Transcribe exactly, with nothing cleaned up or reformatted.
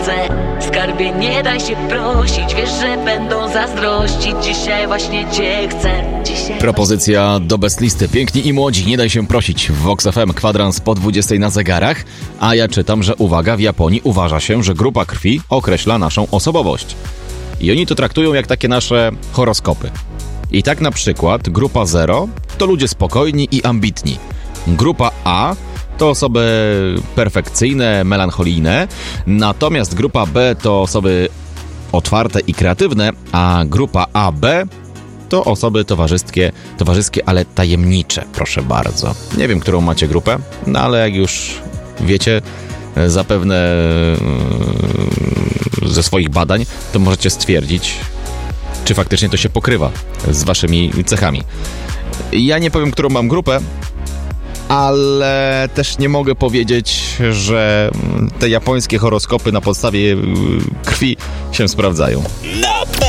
chcę. Skarbie, nie daj się prosić, wiesz, że będą zazdrościć. Dzisiaj właśnie cię chcę. Dzisiaj Propozycja właśnie... do Best Listy. Piękni i młodzi, nie daj się prosić. W Vox F M, kwadrans po dwudziestej na zegarach. A ja czytam, że uwaga, w Japonii uważa się, że grupa krwi określa naszą osobowość. I oni to traktują jak takie nasze horoskopy. I tak na przykład grupa zero to ludzie spokojni i ambitni. Grupa A to osoby perfekcyjne, melancholijne, natomiast grupa B to osoby otwarte i kreatywne, a grupa A B to osoby towarzyskie, towarzyskie, ale tajemnicze, proszę bardzo. Nie wiem, którą macie grupę, no ale jak już wiecie, zapewne ze swoich badań, to możecie stwierdzić, czy faktycznie to się pokrywa z waszymi cechami. Ja nie powiem, którą mam grupę, ale też nie mogę powiedzieć, że te japońskie horoskopy na podstawie krwi się sprawdzają.